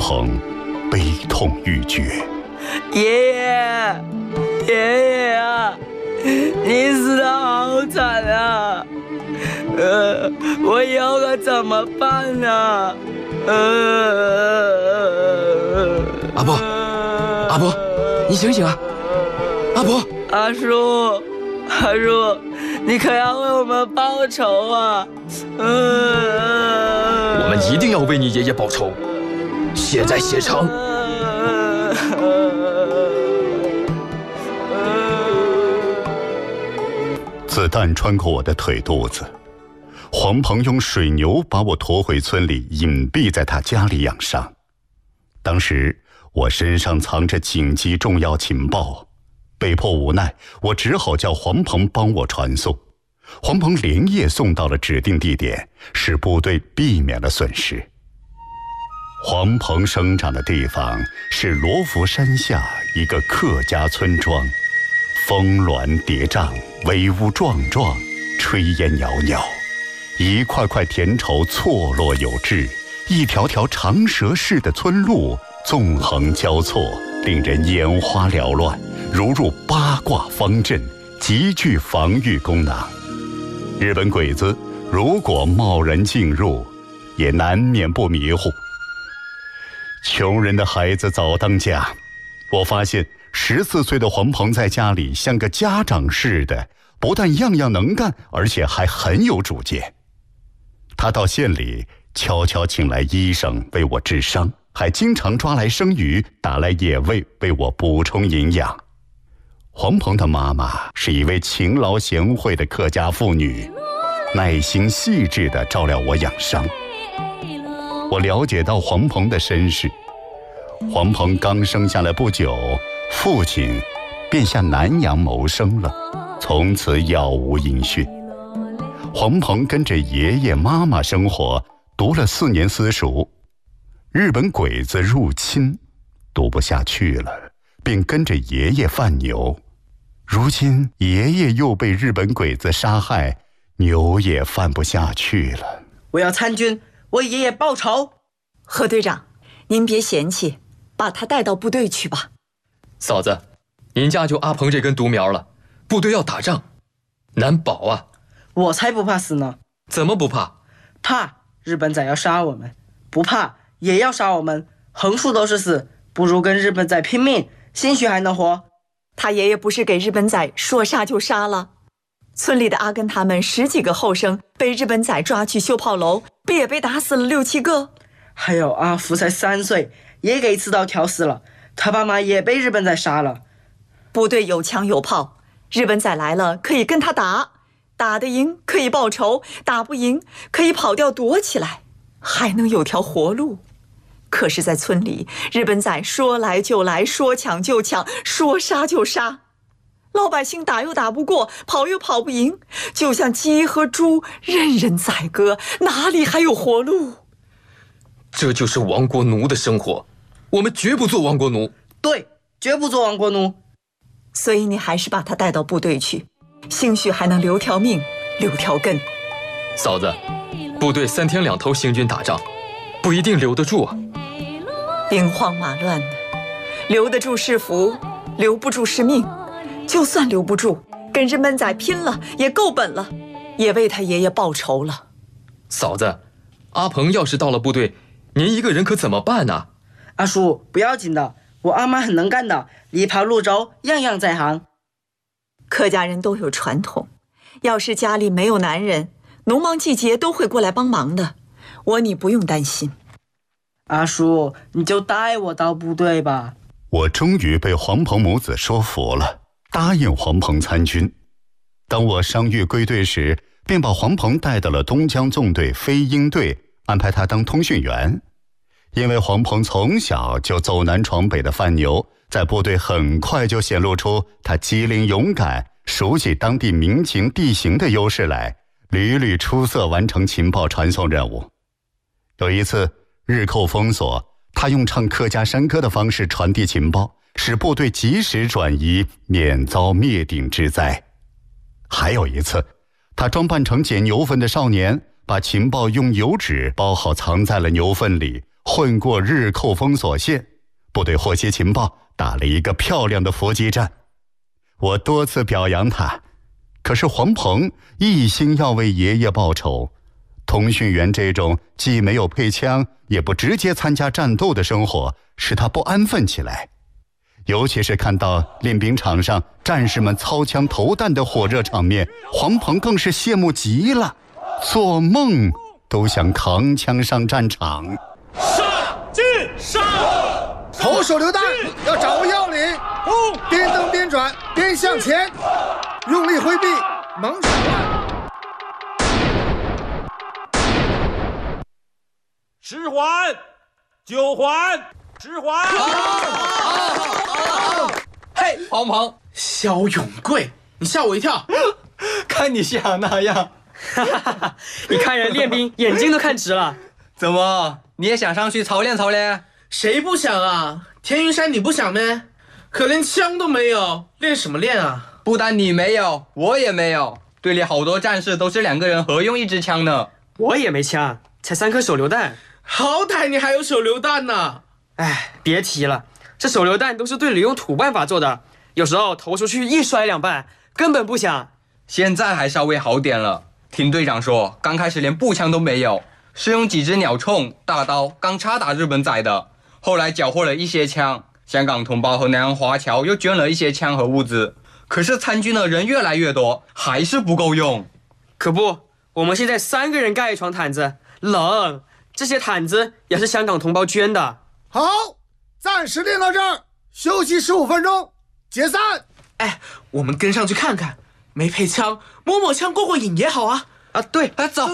鹏悲痛欲绝。 爷爷，爷爷啊，你死得好惨啊！我以后可怎么办呢？ 阿伯，阿伯，你醒醒啊！阿伯， 阿叔，阿叔，你可要为我们报仇啊！ 我们一定要为你爷爷报仇，血债血偿。 子弹穿过我的腿肚子，黄鹏用水牛把我驮回村里，隐蔽在他家里养伤。当时我身上藏着紧急重要情报，被迫无奈，我只好叫黄鹏帮我传送。黄鹏连夜送到了指定地点，使部队避免了损失。黄鹏生长的地方是罗浮山下一个客家村庄，峰峦叠嶂，巍巍壮壮，炊烟袅袅，一块块田畴错落有致，一条条长蛇似的村路纵横交错，令人眼花缭乱，如入八卦方阵，极具防御功能。日本鬼子如果贸然进入，也难免不迷糊。穷人的孩子早当家，我发现14岁的黄鹏在家里像个家长似的，不但样样能干，而且还很有主见。他到县里悄悄请来医生为我治伤，还经常抓来生鱼，打来野味为我补充营养。黄鹏的妈妈是一位勤劳贤惠的客家妇女，耐心细致地照料我养伤。我了解到黄鹏的身世，黄鹏刚生下来不久，父亲便下南洋谋生了，从此杳无音讯。黄鹏跟着爷爷妈妈生活，读了4年私塾。日本鬼子入侵，读不下去了，便跟着爷爷贩牛。如今爷爷又被日本鬼子杀害，牛也贩不下去了。 我要参军，为爷爷报仇。 何队长，您别嫌弃，把他带到部队去吧。 嫂子，您家就阿鹏这根独苗了，部队要打仗，难保啊。 我才不怕死呢。 怎么不怕？ 怕日本仔要杀我们，不怕也要杀我们，横竖都是死，不如跟日本仔拼命，兴许还能活。 他爷爷不是给日本仔说杀就杀了？村里的阿根他们10几个后生被日本仔抓去修炮楼，不也被打死了6、7个？ 还有阿福才3岁，也给刺刀挑死了，他爸妈也被日本仔杀了。 部队有枪有炮，日本仔来了可以跟他打，打得赢可以报仇，打不赢可以跑掉躲起来，还能有条活路。可是在村里，日本仔说来就来，说抢就抢，说杀就杀，老百姓打又打不过，跑又跑不赢，就像鸡和猪任人宰割，哪里还有活路？ 这就是亡国奴的生活，我们绝不做亡国奴。 对，绝不做亡国奴。 所以你还是把他带到部队去，兴许还能留条命，留条根。 嫂子，部队3天2头行军打仗，不一定留得住啊。 兵荒马乱的，留得住是福，留不住是命。就算留不住，跟日本仔拼了也够本了，也为他爷爷报仇了。 嫂子，阿鹏要是到了部队，您一个人可怎么办呢？ 阿叔，不要紧的，我阿妈很能干的，犁刨路舟样样在行。 客家人都有传统，要是家里没有男人，农忙季节都会过来帮忙的。你不用担心。 阿叔，你就带我到部队吧。 我终于被黄鹏母子说服了，答应黄鹏参军。当我伤愈归队时，便把黄鹏带到了东江纵队飞鹰队，安排他当通讯员。因为黄鹏从小就走南闯北的贩牛，在部队很快就显露出他机灵勇敢、熟悉当地民情地形的优势来，屡屡出色完成情报传送任务。有一次日寇封锁，他用唱客家山歌的方式传递情报，使部队及时转移，免遭灭顶之灾。还有一次，他装扮成捡牛粪的少年，把情报用油纸包好藏在了牛粪里， 混过日寇封锁线，部队获悉情报，打了一个漂亮的伏击战。我多次表扬他，可是黄鹏一心要为爷爷报仇。通讯员这种既没有配枪，也不直接参加战斗的生活，使他不安分起来。尤其是看到练兵场上战士们操枪投弹的火热场面，黄鹏更是羡慕极了，做梦都想扛枪上战场。 上进上， 投手榴弹要掌握要领，边蹬边转边向前，用力挥臂，猛手腕。 10环9环10环。 嘿，黄鹏， 肖永贵，你吓我一跳， 看你像那样。 你看人练兵，眼睛都看直了。 怎么，你也想上去操练操练？ 谁不想啊？田云山你不想咩？可连枪都没有，练什么练啊？ 不但你没有，我也没有，队里好多战士都是2个人合用一支枪呢。 我也没枪，才3颗手榴弹。 好歹你还有手榴弹呢。 哎，别提了，这手榴弹都是队里用土办法做的，有时候投出去一摔2半，根本不响。 现在还稍微好点了，听队长说，刚开始连步枪都没有，是用几只鸟铳、大刀刚插打日本仔的，后来缴获了一些枪，香港同胞和南洋华侨又捐了一些枪和物资，可是参军的人越来越多，还是不够用。 可不，我们现在3个人盖一床毯子，冷。这些毯子也是香港同胞捐的。 好，暂时练到这儿，休息15分钟，解散。 哎，我们跟上去看看，没配枪，摸摸枪过过瘾也好啊。 啊，对，来走。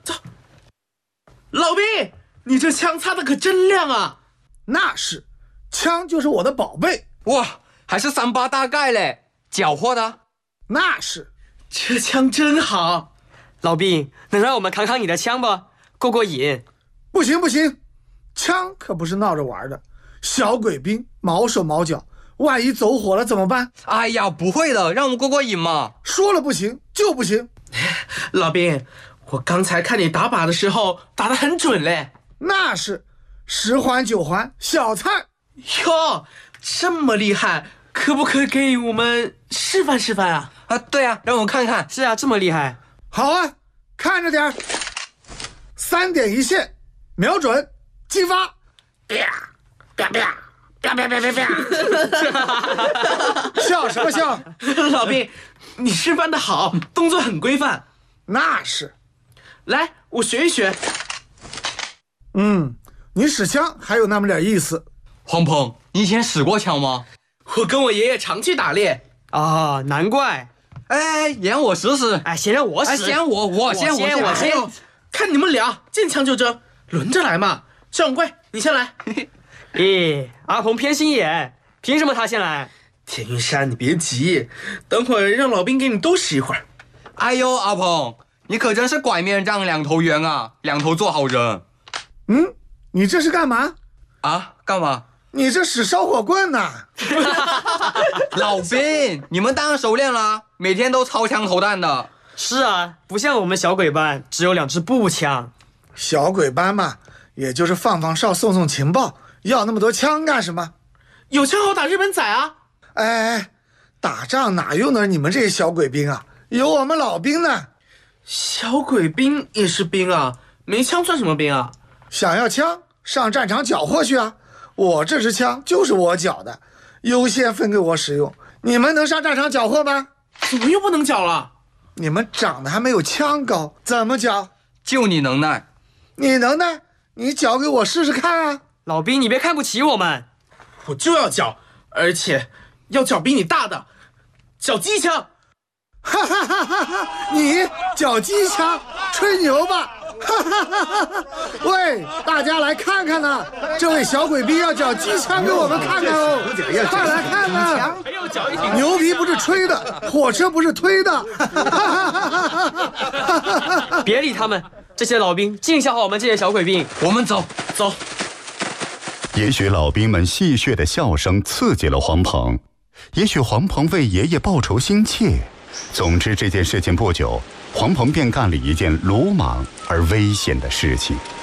老兵，你这枪擦的可真亮啊。 那是，枪就是我的宝贝。 哇，还是38大盖嘞，缴获的。 那是， 这枪真好。 老兵，能让我们扛扛你的枪不？过过瘾。 不行，枪可不是闹着玩的。小鬼兵毛手毛脚，万一走火了怎么办？ 哎呀，不会的，让我们过过瘾嘛。 说了不行就不行。 老兵，我刚才看你打靶的时候打得很准嘞。 那是，10环9环小菜。 哟，这么厉害，可不可以给我们示范示范啊？ 啊，对啊，让我看看。 是啊，这么厉害。 好啊，看着点儿。3点一线，瞄准，击发。啪啪啪啪啪啪啪啪！笑什么笑？ 老兵，你示范的好，动作很规范。 那是。 来，我学一学。 你使枪还有那么点意思。 黄鹏，你以前使过枪吗？ 我跟我爷爷常去打猎。 啊，难怪。 哎，也让我试试。 哎，先让我使。 哎，先我先。 看你们俩见枪就争，轮着来嘛。肖永贵，你先来。 咦，阿鹏偏心眼，凭什么他先来？ 田云山，你别急，等会儿让老兵给你多使一会儿。 哎呦，阿鹏，你可真是拐面杖2头圆啊，2头做好人。 你这是干嘛？ 啊，干嘛？ 你这使烧火棍呢。 老兵，你们当然熟练了，每天都操枪投弹的。 是啊，不像我们小鬼班只有2支步枪。 小鬼班嘛，也就是放哨送送情报，要那么多枪干什么？ 有枪好打日本仔啊！ 哎，打仗哪用得你们这些小鬼兵啊？有我们老兵呢。 小鬼兵也是兵啊，没枪算什么兵啊？ 想要枪，上战场缴获去啊！我这支枪就是我缴的，优先分给我使用。你们能上战场缴获吗？ 怎么又不能缴了？ 你们长得还没有枪高，怎么缴？ 就你能耐。 你能耐，你缴给我试试看啊！ 老兵，你别看不起我们。 我就要缴，而且要缴比你大的，缴机枪。 哈哈哈哈哈！你缴机枪，吹牛吧！哈哈哈哈哈！喂，大家来看看呐，这位小鬼兵要缴机枪给我们看看哦！快来看呐！牛皮不是吹的，火车不是推的。 别理他们，这些老兵净笑话我们这些小鬼兵。 我们走。 也许老兵们戏谑的笑声刺激了黄鹏，也许黄鹏为爷爷报仇心切。总之，这件事情不久，黄鹏便干了一件鲁莽而危险的事情。